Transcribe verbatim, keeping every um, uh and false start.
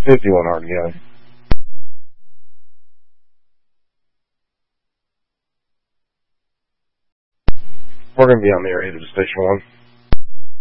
fifty-one R T I. We're going to be on the area to Station one.